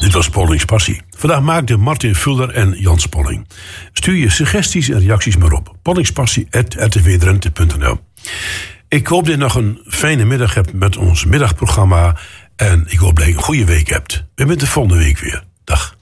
Dit was Pollings Passie. Vandaag maakten Martin Vulder en Jan Spolling. Stuur je suggesties en reacties maar op. pollingspassie@rtvdrenthe.nl. Ik hoop dat je nog een fijne middag hebt met ons middagprogramma. En ik hoop dat je een goede week hebt. We zijn de volgende week weer. Dag.